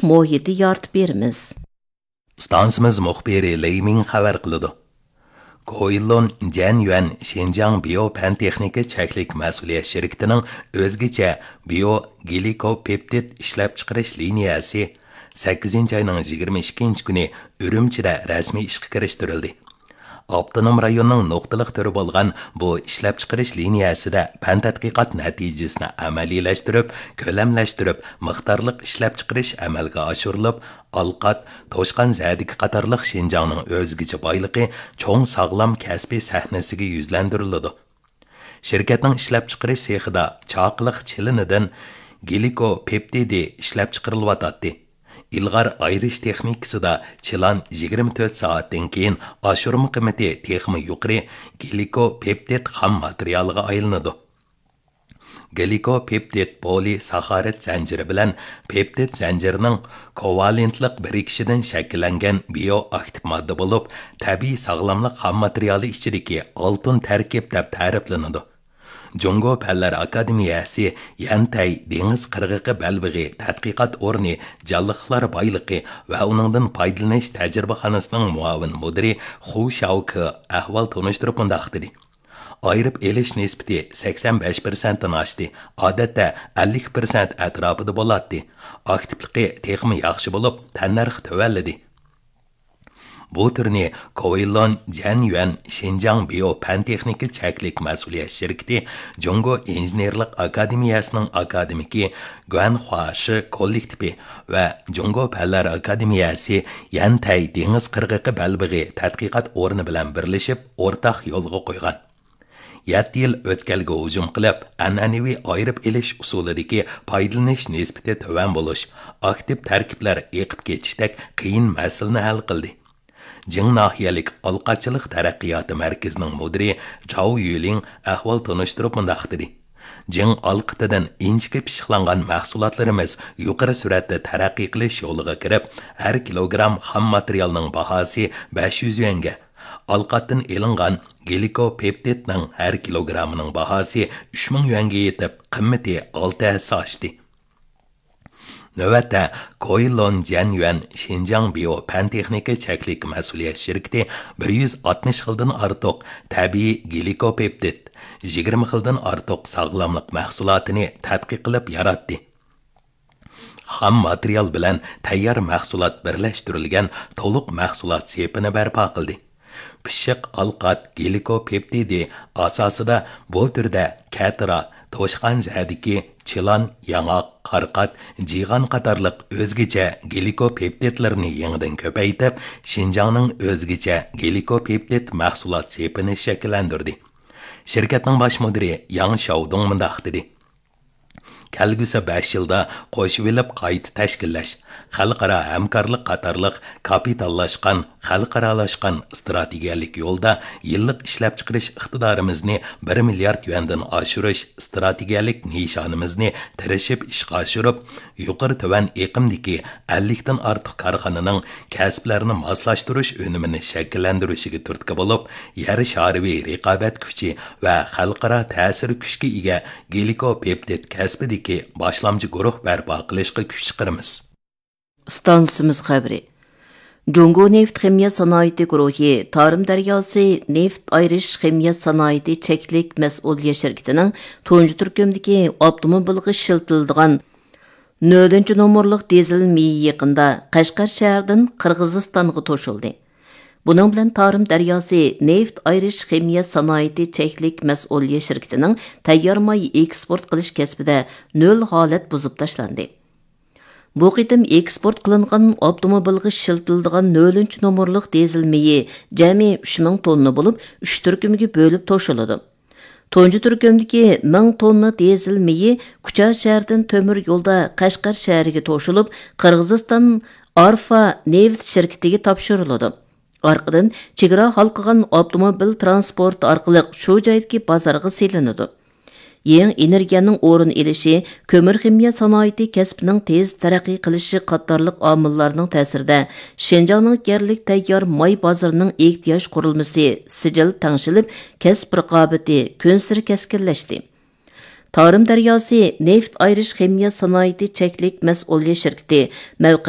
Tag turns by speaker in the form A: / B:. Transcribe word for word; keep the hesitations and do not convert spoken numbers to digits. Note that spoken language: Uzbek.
A: muhiti yaratib beramiz.
B: Stansimiz muxbiri Leyming xabar qiladi. Koilon Jianyuan Xinjiang Bio Pan Texnika Cheklik Mas'uliyat shirkatining o'zgacha bio glikopeptid ishlab chiqarish liniyasi sakkizinchi oyning yigirma ikkinchi kuni Urumchida rasmiy ishga kirishtirildi. Avtonom rayonning nuqtaliq turi bo'lgan bu ishlab chiqarish liniyasida fan tadqiqot natijasini amaliylashtirib, ko'lamlashtirib, miqdorliq ishlab chiqarish amalga oshirilib, alqat, to'shqan zadiki qatorliq Xinjiangning o'zgacha boyligi cho'ng sog'lom kasbiy sahnasiga yuzlantiriladi. Shirkatning ishlab chiqarish sexida chaqliq chilinidan glikopeptidi ishlab chiqarilyotdi. İlğar ayırış texnikasida chilan yigirma to'rt soatdan keyin oshirma qiymati texmi yuqori glikopeptid xam materialiga aylanadi. Glikopeptid polisaxarid zanjiri bilan peptid zanjirining kovalentlik birikishidan shakllangan bioaktiv modda bo'lib, tabiiy sog'lomlik xam materiali ichidagi oltin tarkib deb ta'riflanadi. Jungo Fanlar Akademiyasi Yantay dengiz qirg'iqi balbig'i tadqiqot o'rni jalliqlar boyligi va uningdan foydalanish tajribaxonasining muavin mudiri Xu Shaoke ahvol tunishtirib bundoq dedi. Ayirib elish nisbati sakson besh foiz dan oshdi. Odatda ellik foiz atrofida bo'ladi. Aktivligi texmi yaxshi bo'lib, tannarxi tuvalladi. Bu turni Koilon Jianyuan Xinjiang Bio Pan Texnika Cheklik Mas'uliyat shirkati Jungo Injenerlik Akademiyasining akademiki Guan Huashi kollektivi va Jungo Fanlar Akademiyasi Yantay dengiz qirg'iqi balbig'i tadqiqot o'rni bilan birlashib o'rtaq yo'lga qo'ygan. yetti yil o'tkalga hujum qilib, an'anaviy ayirib elish usulidagi foydalanish nisbati tuvan bo'lish, aktiv tarkiblar eqib ketishdek qiyin masalani hal qildi. Jing nahiyalik alqachilik taraqqiyoti markazining mudiri Zhao Yuling ahvol tunishtirib bundoq dedi. Jing alqitidan inchga pishiqlangan mahsulotlarimiz yuqori sur'atda taraqqiy qilish yo'liga kirib, har kilogramm xam materialning bahosi besh yuz yuanga, alqatdan elingan glikopeptidning har kilogrammining bahosi uch ming yuanga yetib, qimmati olti hassa oshdi. Növətdə Koilon Jianyuan Xinjiang Bio Pan Texnika Cheklik Mas'uliyat shirkati bir yuz oltmish xildan ortiq tabiiy glikopeptid, yigirma xildan ortiq sog'lomlik mahsulotini tadqiq qilib yaratdi. Xam material bilan tayyor mahsulot birlashtirilgan to'liq mahsulot sepini barpo qildi. Pishiq alqat glikopeptidi asosida bu turda katra, to'shqan zadiki, chilan, yang'oq, qarqat, jigan qatorliq o'zgacha glikopeptidlarni yangidan ko'paytirib, Xinjiangning o'zgacha glikopeptid mahsulot sepini shakllantirdi. Shirkatning bosh mudiri Yang Shaodong mundoq dedi. Kelgusi besh yilda qo'shilib qayta tashkillash, xalqaro hamkorlik qatorliq kapitallashgan, xalqaralashgan strategiyalik yo'lda yillik ishlab chiqarish iqtidorimizni bir milliard yuandan oshirish strategiyalik nishonimizni tirishib ishga oshirib, yuqori tuvan iqimdagi ellik dan ortiq korxonaning kasblarini moslashtirish unumini shakllantirishiga turtki bo'lib, yer shariviy raqobat kuchi va xalqaro ta'sir kuchga ega glikopeptid kasbidagi boshlamchi guruh barpo qilishga kuch chiqaramiz.
A: Stansimiz xabari. Jungo neft ximiya sanoati guruhi Tarim daryosi neft ayirish ximiya sanoati cheklik mas'uliyat shirkatining tunji turkumdagi avtomobilga shiltildigan nollinchi nomerlik dizel miyi yaqinda Qashqar shahridan Qirg'izistonga to'shildi. Bunun bilan Tarim daryosi neft ayirish ximiya sanoati cheklik mas'uliyat shirkatining tayyor may eksport qilish kasbida nol holat buzib tashlandi. Bu qitim eksport qilingan avtomobilga shiltildigan nollinchi nomerlik dizel miyi jami uch ming tonna bo'lib, uch turkumga bo'lib to'shiladi. Tunji turkumdagi ming tonna dizel miyi Kucha shahridan temir yo'lda Qashqar shahriga to'shilib, Qirg'iziston Arfa neft shirkatiga topshiriladi. Orqadan chegara halqagan avtomobil transporti orqali shu joydagi bozorga selinadi. Yeni energiyaning o'rin elishi, ko'mir ximiya sanoati kasbining tez taraqqiy qilishi qatorliq omillarning ta'sirida Xinjiangning yerlik tayyor may bozorining ehtiyoj qurilmasi sijil tangshilib, kasb raqobati kunsir keskinlashdi. Tarim daryosi neft ayirish ximiya sanoati cheklik mas'uliyat shirkati